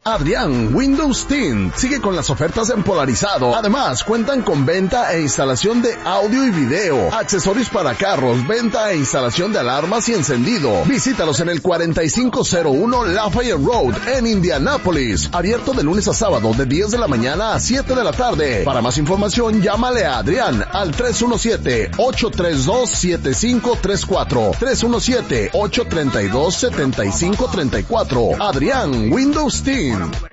Adrián Windows Tint sigue con las ofertas en polarizado. Además, cuentan con venta e instalación de audio y video, accesorios para carros, venta e instalación de alarmas y encendido. Visítalos en el 4501 Lafayette Road en Indianápolis. Abierto de lunes a sábado de 10 de la mañana a 7 de la tarde. Para más información, llámale a Adrián al 317-832-7534. 317-832-7534. Adrián Windows Tint.